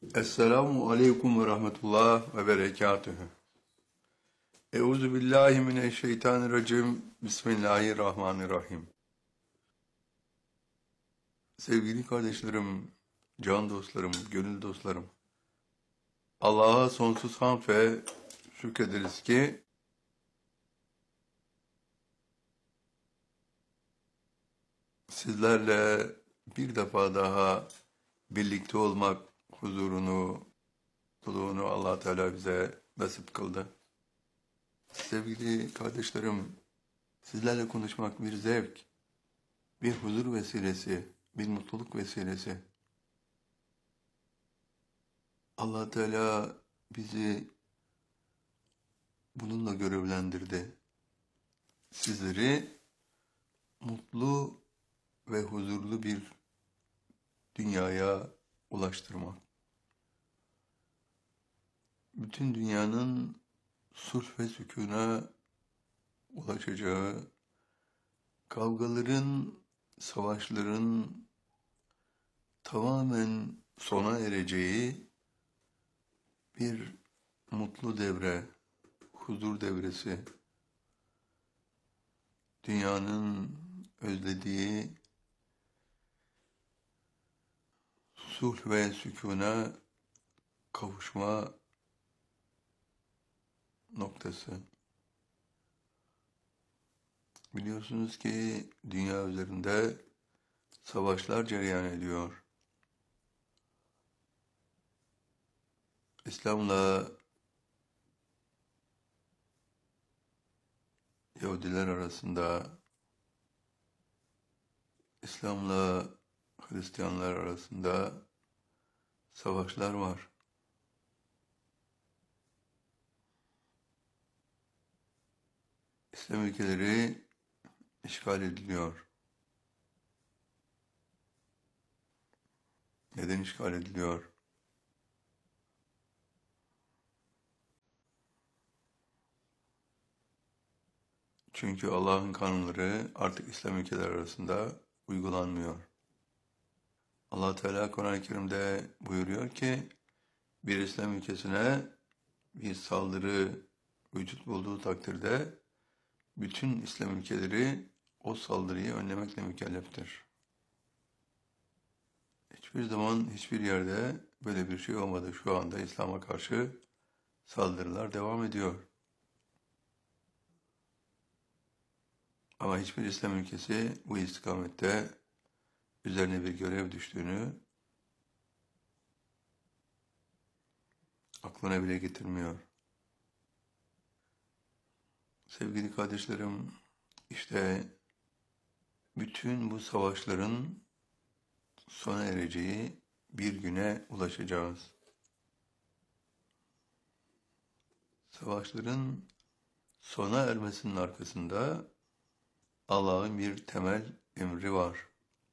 Esselamu aleyküm ve rahmetullah ve berekatühü. Euzu billahi mineşşeytanirracim. Bismillahirrahmanirrahim. Sevgili kardeşlerim, can dostlarım, gönül dostlarım. Allah'a sonsuz hamd ve şükrederiz ki sizlerle bir defa daha birlikte olmak huzurunu, mutluluğunu Allah Teala bize nasip kıldı. Sevgili kardeşlerim, sizlerle konuşmak bir zevk, bir huzur vesilesi, bir mutluluk vesilesi. Allah Teala bizi bununla görevlendirdi. Sizleri mutlu ve huzurlu bir dünyaya ulaştırmak. Bütün dünyanın sulh ve sükûna ulaşacağı, kavgaların, savaşların tamamen sona ereceği bir mutlu devre, huzur devresi, dünyanın özlediği sulh ve sükûna kavuşma noktası. Biliyorsunuz ki dünya üzerinde savaşlar cereyan ediyor. İslam'la Yahudiler arasında, İslam'la Hristiyanlar arasında savaşlar var. İslam ülkeleri işgal ediliyor. Neden işgal ediliyor? Çünkü Allah'ın kanunları artık İslam ülkeleri arasında uygulanmıyor. Allah Teala Kur'an-ı Kerim'de buyuruyor ki bir İslam ülkesine bir saldırı vücut bulduğu takdirde bütün İslam ülkeleri o saldırıyı önlemekle mükelleftir. Hiçbir zaman hiçbir yerde böyle bir şey olmadı. Şu anda İslam'a karşı saldırılar devam ediyor. Ama hiçbir İslam ülkesi bu istikamette üzerine bir görev düştüğünü aklına bile getirmiyor. Sevgili kardeşlerim, işte bütün bu savaşların sona ereceği bir güne ulaşacağız. Savaşların sona ermesinin arkasında Allah'ın bir temel emri var.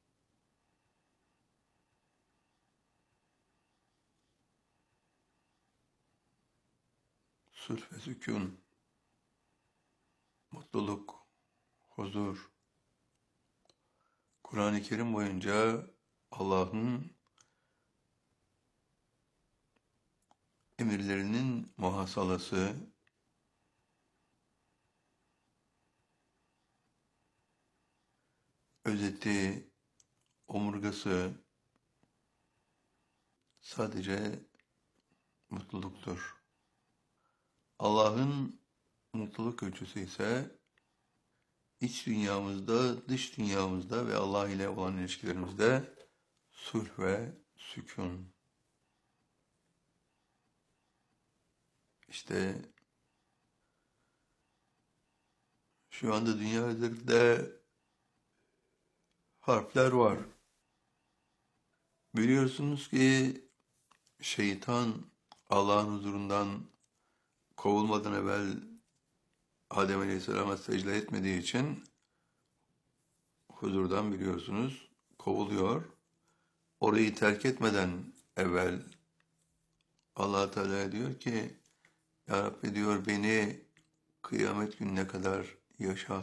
Sulh ve sükûn, mutluluk, huzur. Kur'an-ı Kerim boyunca Allah'ın emirlerinin muhasalası, özeti, omurgası sadece mutluluktur. Allah'ın mutluluk ölçüsü ise iç dünyamızda, dış dünyamızda ve Allah ile olan ilişkilerimizde sulh ve sükûn. İşte şu anda dünya üzerinde harpler var. Biliyorsunuz ki şeytan Allah'ın huzurundan kovulmadan evvel Adem Aleyhisselam'a secde etmediği için huzurdan biliyorsunuz kovuluyor. Orayı terk etmeden evvel Allah Teala diyor ki Ya Rabbi diyor beni kıyamet gününe kadar yaşat.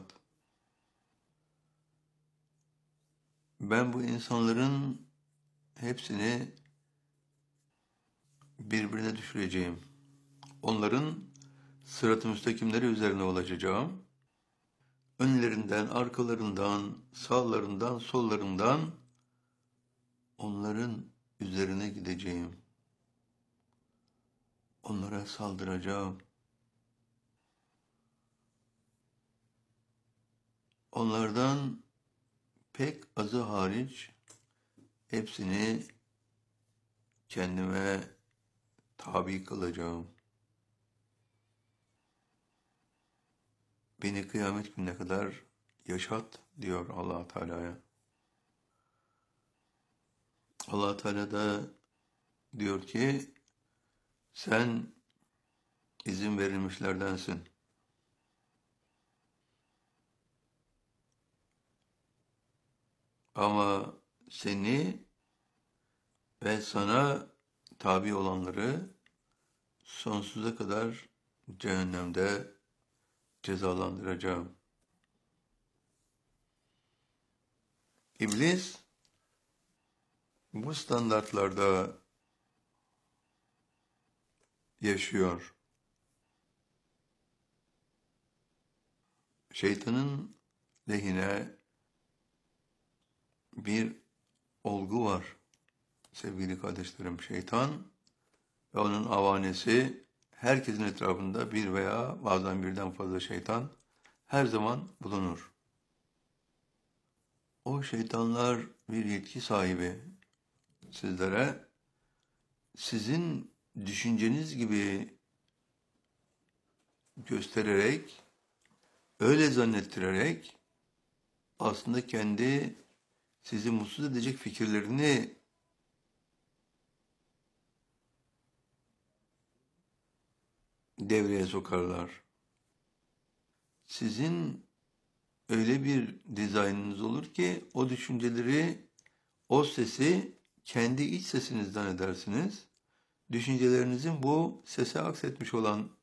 Ben bu insanların hepsini birbirine düşüreceğim. Onların sırat-ı müstakimleri üzerine ulaşacağım. Önlerinden, arkalarından, sağlarından, sollarından onların üzerine gideceğim. Onlara saldıracağım. Onlardan pek azı hariç hepsini kendime tabi kılacağım. Beni kıyamet gününe kadar yaşat diyor Allah Teala'ya. Allah Teala da diyor ki sen izin verilmişlerdensin. Ama seni ve sana tabi olanları sonsuza kadar cehennemde cezalandıracağım. İblis bu standartlarda yaşıyor. Şeytanın lehine bir olgu var sevgili kardeşlerim. Şeytan ve onun avanesi, herkesin etrafında bir veya bazen birden fazla şeytan her zaman bulunur. O şeytanlar bir yetki sahibi sizlere, sizin düşünceniz gibi göstererek, öyle zannettirerek aslında kendi sizi mutsuz edecek fikirlerini devreye sokarlar. Sizin öyle bir dizaynınız olur ki o düşünceleri, o sesi kendi iç sesinizden edersiniz. Düşüncelerinizin bu sese aksetmiş olan